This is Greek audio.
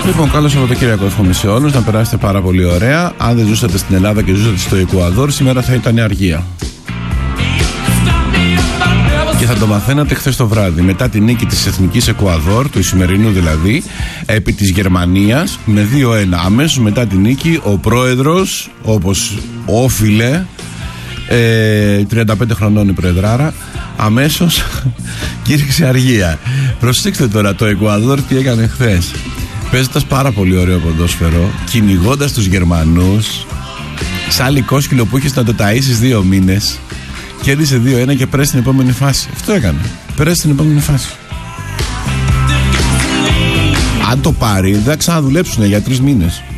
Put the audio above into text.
Λοιπόν, καλό Σαββατοκύριακο εύχομαι σε όλους, να περάσετε πάρα πολύ ωραία. Αν δεν ζούσατε στην Ελλάδα και ζούσατε στο Εκουαδόρ, σήμερα θα ήταν αργία. Και θα το μαθαίνατε χθες το βράδυ, μετά τη νίκη της Εθνικής Εκουαδόρ, του Ισημερινού δηλαδή, επί της Γερμανίας, με 2-1. Αμέσως μετά τη νίκη, ο πρόεδρος, όπως όφιλε, 35 χρονών η προεδράρα, αμέσως κήρυξε αργία. Προσέξτε τώρα το Εκουαδόρ τι έκανε χθες. Παίζοντας πάρα πολύ ωραίο ποδόσφαιρο, κυνηγώντας τους Γερμανούς, σαν λικόσκυλο που είχες να το ταΐσεις 2 μήνες, κέρδισε 2-1 και πέρασε στην επόμενη φάση. Αυτό έκανε. Πέρασε στην επόμενη φάση. Αν το πάρει, δεν θα ξαναδουλέψουν για 3 μήνες.